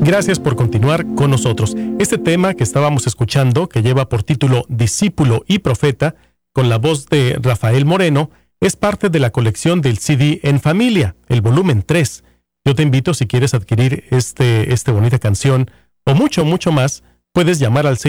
Gracias por continuar con nosotros. Este tema que estábamos escuchando, que lleva por título Discípulo y Profeta, con la voz de Rafael Moreno, es parte de la colección del CD En Familia, el volumen 3. Yo te invito, si quieres adquirir esta bonita canción, o mucho, mucho más, puedes llamar al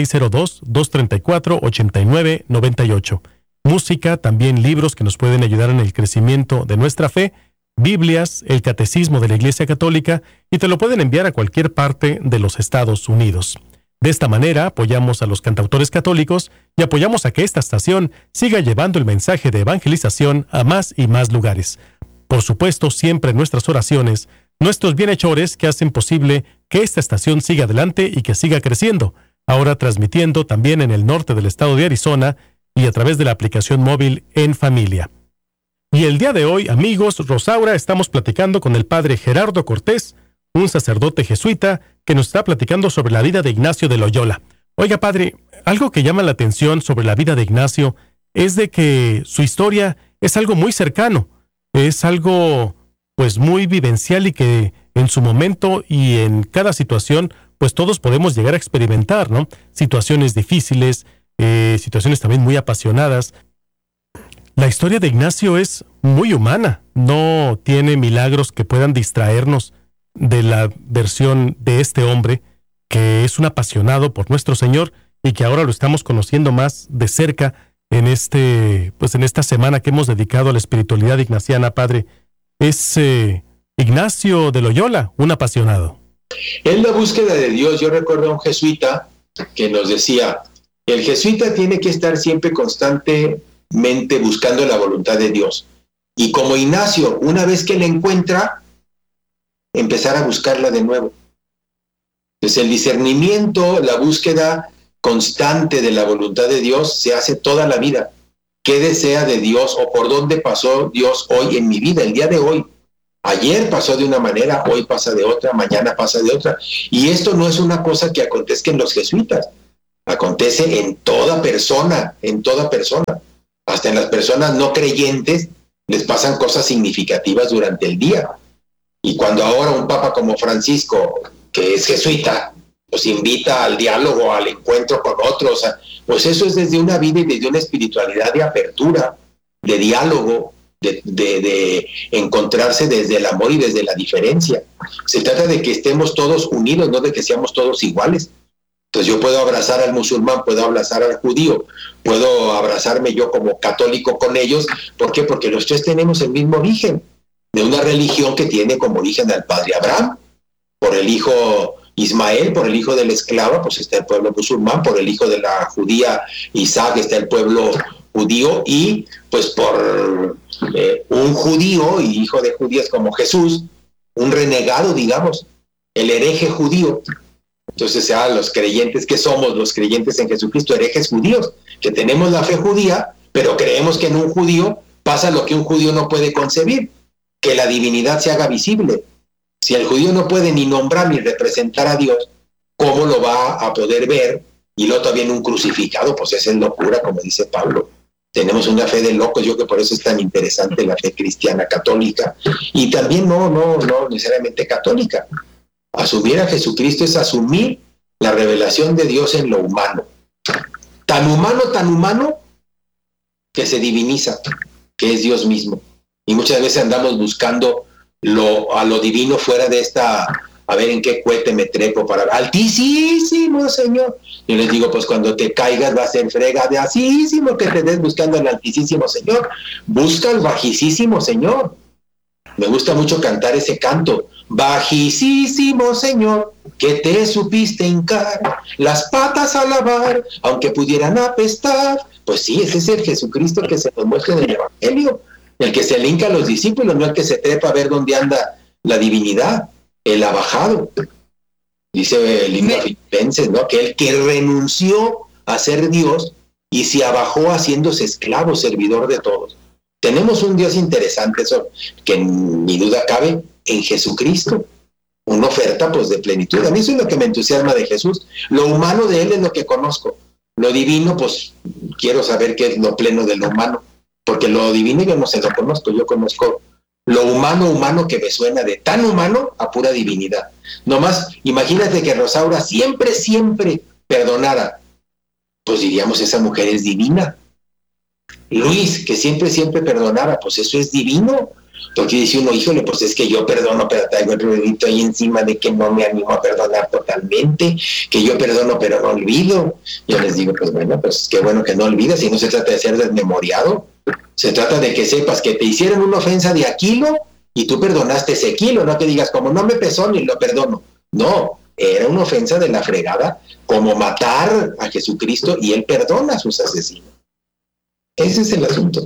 602-234-8998. Música, también libros que nos pueden ayudar en el crecimiento de nuestra fe, Biblias, el Catecismo de la Iglesia Católica, y te lo pueden enviar a cualquier parte de los Estados Unidos. De esta manera apoyamos a los cantautores católicos y apoyamos a que esta estación siga llevando el mensaje de evangelización a más y más lugares. Por supuesto, siempre en nuestras oraciones, nuestros bienhechores que hacen posible que esta estación siga adelante y que siga creciendo, ahora transmitiendo también en el norte del estado de Arizona y a través de la aplicación móvil En Familia. Y el día de hoy, amigos, Rosaura, estamos platicando con el padre Gerardo Cortés, un sacerdote jesuita que nos está platicando sobre la vida de Ignacio de Loyola. Oiga, padre, algo que llama la atención sobre la vida de Ignacio es de que su historia es algo muy cercano, es algo pues muy vivencial y que en su momento y en cada situación pues todos podemos llegar a experimentar, ¿no? Situaciones difíciles, situaciones también muy apasionadas. La historia de Ignacio es muy humana, no tiene milagros que puedan distraernos de la versión de este hombre que es un apasionado por nuestro Señor y que ahora lo estamos conociendo más de cerca en esta semana que hemos dedicado a la espiritualidad ignaciana, padre. Es Ignacio de Loyola, un apasionado. En la búsqueda de Dios, yo recuerdo a un jesuita que nos decía, el jesuita tiene que estar siempre constantemente buscando la voluntad de Dios. Y como Ignacio, una vez que la encuentra, empezar a buscarla de nuevo. Entonces el discernimiento, la búsqueda constante de la voluntad de Dios se hace toda la vida. ¿Qué desea de Dios o por dónde pasó Dios hoy en mi vida, el día de hoy? Ayer pasó de una manera, hoy pasa de otra, mañana pasa de otra. Y esto no es una cosa que acontezca en los jesuitas. Acontece en toda persona, Hasta en las personas no creyentes les pasan cosas significativas durante el día. Y cuando ahora un papa como Francisco, que es jesuita, pues invita al diálogo, al encuentro con otros, pues eso es desde una vida y desde una espiritualidad de apertura, de diálogo, de encontrarse desde el amor y desde la diferencia. Se trata de que estemos todos unidos, no de que seamos todos iguales. Entonces yo puedo abrazar al musulmán, puedo abrazar al judío, puedo abrazarme yo como católico con ellos. ¿Por qué? Porque los tres tenemos el mismo origen, de una religión que tiene como origen al padre Abraham. Por el hijo Ismael, por el hijo de la esclava, pues está el pueblo musulmán. Por el hijo de la judía Isaac está el pueblo judío. Y pues por un judío y hijo de judíos como Jesús, un renegado, digamos, el hereje judío. Entonces, los creyentes que somos, los creyentes en Jesucristo, herejes judíos, que tenemos la fe judía, pero creemos que en un judío pasa lo que un judío no puede concebir, que la divinidad se haga visible. Si el judío no puede ni nombrar ni representar a Dios, ¿cómo lo va a poder ver? Y luego todavía en un crucificado, pues esa es locura, como dice Pablo. Tenemos una fe de locos, yo creo que por eso es tan interesante la fe cristiana católica, y también no necesariamente católica. Asumir a Jesucristo es asumir la revelación de Dios en lo humano. Tan humano, que se diviniza, que es Dios mismo. Y muchas veces andamos buscando a lo divino fuera de esta, a ver en qué cohete me trepo para... Altísimo, Señor. Yo les digo, pues cuando te caigas va a ser frega de asísimo que te des buscando al Altísimo Señor. Busca al Bajísimo Señor. Me gusta mucho cantar ese canto. Bajísimo Señor, que te supiste hincar las patas a lavar, aunque pudieran apestar. Pues sí, ese es el Jesucristo que se nos muestra en el Evangelio, el que se le hinca a los discípulos, no el que se trepa a ver dónde anda la divinidad, el abajado. Dice el libro de Filipenses, ¿no? Que el que renunció a ser Dios y se abajó haciéndose esclavo, servidor de todos. Tenemos un Dios interesante, eso que ni duda cabe, en Jesucristo. Una oferta pues de plenitud. A mí eso es lo que me entusiasma de Jesús. Lo humano de Él es lo que conozco. Lo divino, pues quiero saber qué es lo pleno de lo humano. Porque lo divino yo no se lo conozco. Yo conozco lo humano que me suena, de tan humano a pura divinidad. Nomás, imagínate que Rosaura siempre perdonara, pues diríamos, esa mujer es divina. Luis, que siempre perdonara, pues eso es divino. Porque dice uno, híjole, pues es que yo perdono, pero traigo el ruedito ahí encima de que no me animo a perdonar totalmente, que yo perdono pero no olvido. Yo les digo, pues bueno, pues qué bueno que no olvidas, y no se trata de ser desmemoriado, se trata de que sepas que te hicieron una ofensa de a kilo y tú perdonaste ese kilo, no te digas como no me pesó ni lo perdono. No, era una ofensa de la fregada, como matar a Jesucristo, y él perdona a sus asesinos. Ese es el asunto.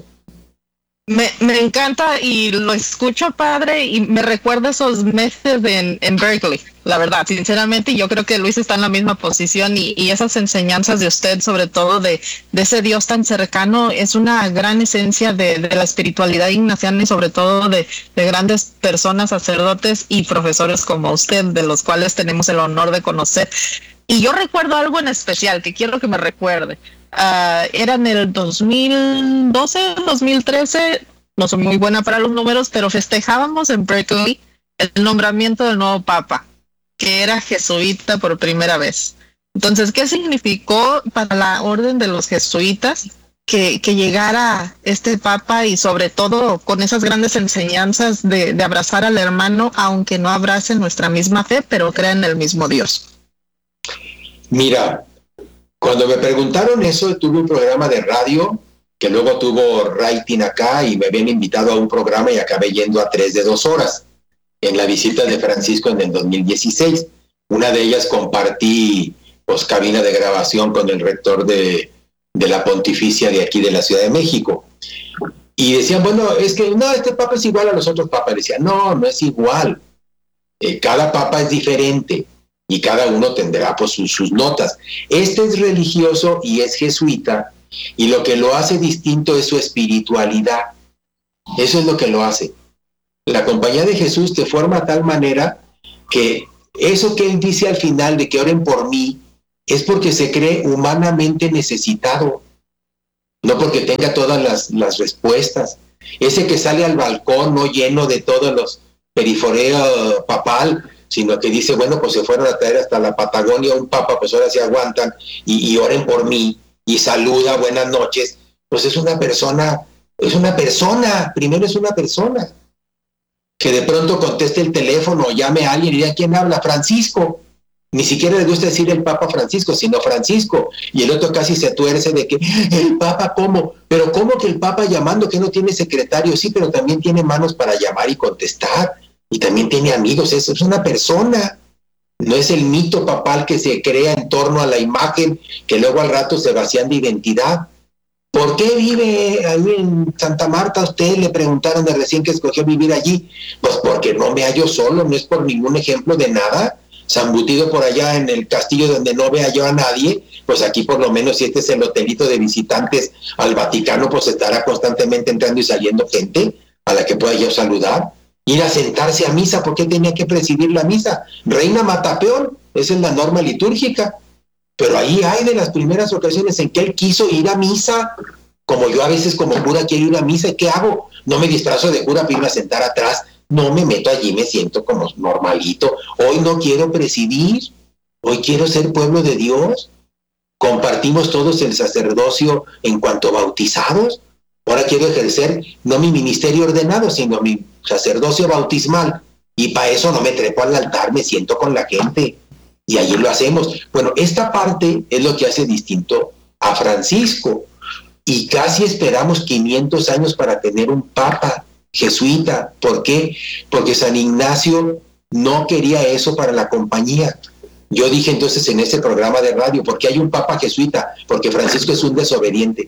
Me encanta y lo escucho, padre, y me recuerda esos meses en Berkeley, la verdad, sinceramente. Yo creo que Luis está en la misma posición, y esas enseñanzas de usted, sobre todo de ese Dios tan cercano, es una gran esencia de la espiritualidad ignaciana, y sobre todo de grandes personas, sacerdotes y profesores como usted, de los cuales tenemos el honor de conocer. Y yo recuerdo algo en especial que quiero que me recuerde. Era en el 2012, 2013, no soy muy buena para los números, pero festejábamos en Berkeley el nombramiento del nuevo papa, que era jesuita por primera vez. Entonces, ¿qué significó para la orden de los jesuitas que llegara este papa, y sobre todo con esas grandes enseñanzas de abrazar al hermano, aunque no abrace nuestra misma fe, pero crea en el mismo Dios? Mira, cuando me preguntaron eso, tuve un programa de radio que luego tuvo rating acá, y me habían invitado a un programa y acabé yendo a 3 de 2 horas en la visita de Francisco en el 2016. Una de ellas compartí pues cabina de grabación con el rector de la Pontificia de aquí de la Ciudad de México. Y decían, bueno, es que no, este papa es igual a los otros papas. Decían, no es igual. Cada papa es diferente, y cada uno tendrá pues sus notas. Este es religioso y es jesuita, y lo que lo hace distinto es su espiritualidad. Eso es lo que lo hace. La Compañía de Jesús te forma de tal manera que eso que él dice al final de que oren por mí es porque se cree humanamente necesitado, no porque tenga todas las respuestas. Ese que sale al balcón no lleno de todos los periforeo papal, sino que dice, bueno, pues se fueron a traer hasta la Patagonia un papa, pues ahora se aguantan y oren por mí, y saluda, buenas noches. Pues es una persona, primero es una persona, que de pronto conteste el teléfono, llame a alguien y diga, ¿quién habla? Francisco. Ni siquiera le gusta decir el Papa Francisco, sino Francisco. Y el otro casi se tuerce de que, ¿el Papa cómo? Pero ¿cómo que el Papa llamando, que no tiene secretario? Sí, pero también tiene manos para llamar y contestar. Y también tiene amigos, es una persona. No es el mito papal que se crea en torno a la imagen, que luego al rato se vacían de identidad. ¿Por qué vive ahí en Santa Marta? Usted le preguntaron de recién que escogió vivir allí. Pues porque no me hallo solo, no es por ningún ejemplo de nada. Zambutido por allá en el castillo donde no vea yo a nadie, pues aquí por lo menos, si este es el hotelito de visitantes al Vaticano, pues estará constantemente entrando y saliendo gente a la que pueda yo saludar. Ir a sentarse a misa, ¿por qué tenía que presidir la misa? Reina Matapeón, esa es la norma litúrgica. Pero ahí hay de las primeras ocasiones en que él quiso ir a misa, como yo a veces como cura quiero ir a misa. ¿Qué hago? No me disfrazo de cura para irme a sentar atrás, no me meto allí, me siento como normalito. Hoy no quiero presidir, hoy quiero ser pueblo de Dios. Compartimos todos el sacerdocio en cuanto bautizados. Ahora quiero ejercer no mi ministerio ordenado, sino mi sacerdocio bautismal. Y para eso no me trepo al altar, me siento con la gente. Y allí lo hacemos. Bueno, esta parte es lo que hace distinto a Francisco. Y casi esperamos 500 años para tener un papa jesuita. ¿Por qué? Porque San Ignacio no quería eso para la compañía. Yo dije entonces en ese programa de radio, ¿por qué hay un papa jesuita? Porque Francisco es un desobediente.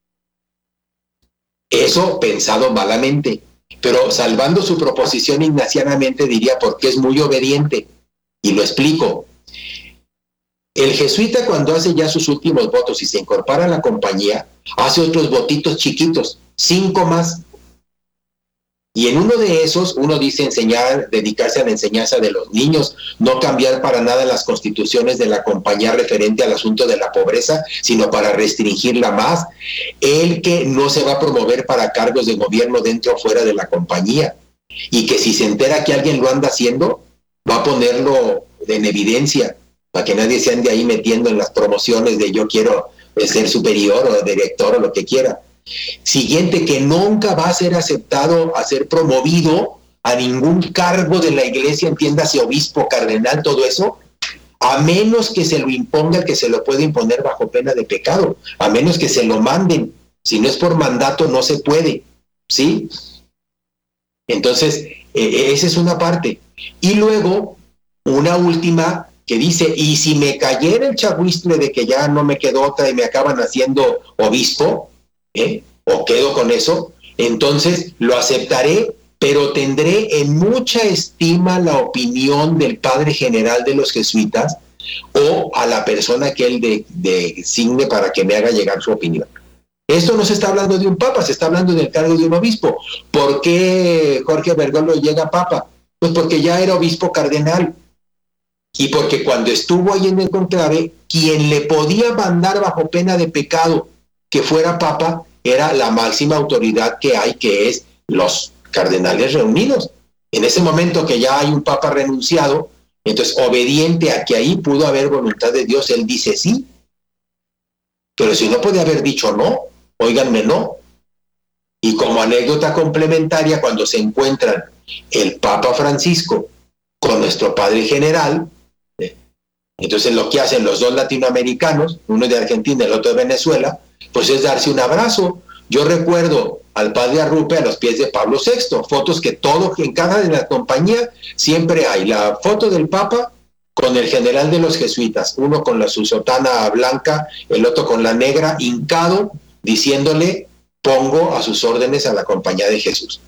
Eso pensado malamente, pero salvando su proposición ignacianamente diría porque es muy obediente. Y lo explico. El jesuita, cuando hace ya sus últimos votos y se incorpora a la compañía, hace otros votitos chiquitos, 5 más. Y en uno de esos, uno dice enseñar, dedicarse a la enseñanza de los niños, no cambiar para nada las constituciones de la compañía referente al asunto de la pobreza, sino para restringirla más. El que no se va a promover para cargos de gobierno dentro o fuera de la compañía. y que si se entera que alguien lo anda haciendo, va a ponerlo en evidencia, para que nadie se ande ahí metiendo en las promociones de yo quiero ser superior o director o lo que quiera. Siguiente, que nunca va a ser aceptado a ser promovido a ningún cargo de la iglesia, entiéndase obispo, cardenal, todo eso, a menos que se lo imponga, que se lo puede imponer bajo pena de pecado, a menos que se lo manden. Si no es por mandato, no se puede, ¿sí? Entonces, esa es una parte. Y luego, una última que dice, y si me cayera el chagüistle de que ya no me quedó otra y me acaban haciendo obispo, o quedo con eso, entonces lo aceptaré, pero tendré en mucha estima la opinión del padre general de los jesuitas o a la persona que él designe para que me haga llegar su opinión. Esto no se está hablando de un papa, se está hablando del cargo de un obispo. ¿Por qué Jorge Bergoglio llega papa? Pues porque ya era obispo cardenal. Y porque cuando estuvo ahí en el conclave, quien le podía mandar bajo pena de pecado que fuera papa era la máxima autoridad que hay, que es los cardenales reunidos. En ese momento que ya hay un papa renunciado, entonces obediente a que ahí pudo haber voluntad de Dios, él dice sí. Pero si no puede haber dicho no, óiganme, no. Y como anécdota complementaria, cuando se encuentran el Papa Francisco con nuestro Padre General, entonces lo que hacen los dos latinoamericanos, uno de Argentina y el otro de Venezuela, pues es darse un abrazo. Yo recuerdo al Padre Arrupe a los pies de Pablo VI, fotos que en cada de la compañía siempre hay, la foto del Papa con el general de los jesuitas, uno con su sotana blanca, el otro con la negra, hincado, diciéndole, pongo a sus órdenes a la compañía de Jesús.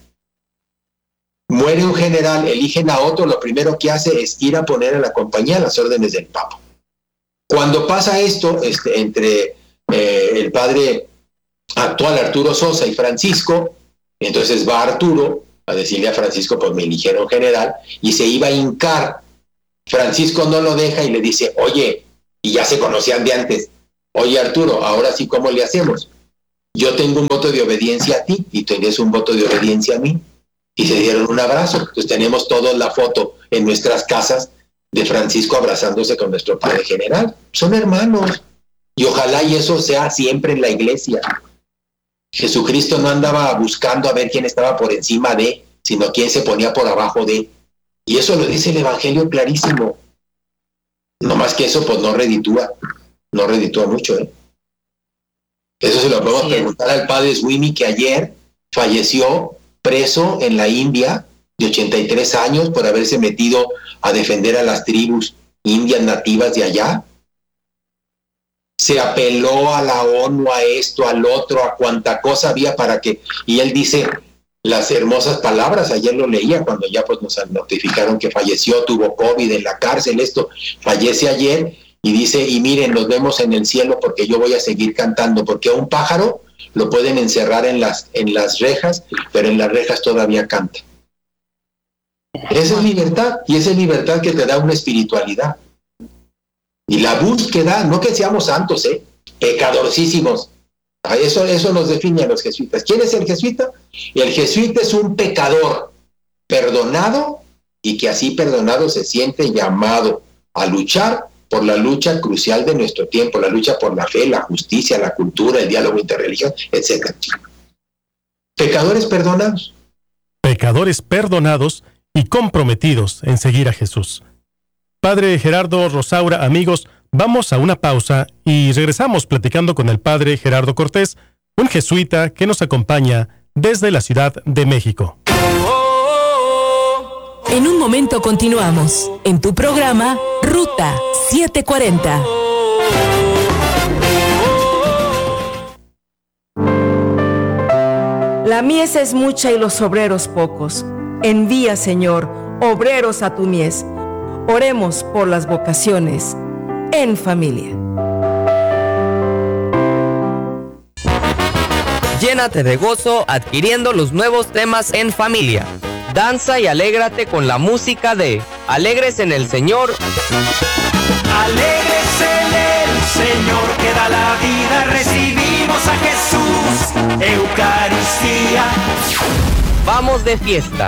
Muere un general, eligen a otro, lo primero que hace es ir a poner a la compañía a las órdenes del Papa. Cuando pasa esto, entre el padre actual Arturo Sosa y Francisco, entonces va Arturo a decirle a Francisco, pues me eligieron general, y se iba a hincar. Francisco no lo deja y le dice, oye, y ya se conocían de antes, oye Arturo, ahora sí, ¿cómo le hacemos? Yo tengo un voto de obediencia a ti y tú tienes un voto de obediencia a mí. Y se dieron un abrazo. Entonces tenemos todos la foto en nuestras casas de Francisco abrazándose con nuestro padre general. Son hermanos. Y ojalá y eso sea siempre en la iglesia. Jesucristo no andaba buscando a ver quién estaba por encima de, sino quién se ponía por abajo de. Y eso lo dice el Evangelio clarísimo. No más que eso, pues no reditúa mucho, ¿eh? Eso se lo podemos preguntar al padre Sweeney, que ayer falleció preso en la India de 83 años por haberse metido a defender a las tribus indias nativas de allá. Se apeló a la ONU, a esto, al otro, a cuanta cosa había para que... Y él dice las hermosas palabras, ayer lo leía cuando ya pues nos notificaron que falleció, tuvo COVID en la cárcel, esto, fallece ayer, y dice, y miren, nos vemos en el cielo porque yo voy a seguir cantando, porque a un pájaro lo pueden encerrar en las rejas, pero en las rejas todavía canta. Esa es libertad, y esa es libertad que te da una espiritualidad. Y la búsqueda, no que seamos santos, pecadorcísimos. Eso nos define a los jesuitas. ¿Quién es el jesuita? El jesuita es un pecador perdonado y que así perdonado se siente llamado a luchar por la lucha crucial de nuestro tiempo, la lucha por la fe, la justicia, la cultura, el diálogo interreligioso, etc. Pecadores perdonados. Pecadores perdonados y comprometidos en seguir a Jesús. Padre Gerardo Rosaura, amigos, vamos a una pausa y regresamos platicando con el Padre Gerardo Cortés, un jesuita que nos acompaña desde la Ciudad de México. En un momento continuamos en tu programa Ruta 740. La mies es mucha y los obreros pocos. Envía, Señor, obreros a tu mies. Oremos por las vocaciones en familia. Llénate de gozo adquiriendo los nuevos temas en familia. Danza y alégrate con la música de Alegres en el Señor. Alegres en el Señor que da la vida, recibimos a Jesús, Eucaristía. Vamos de fiesta.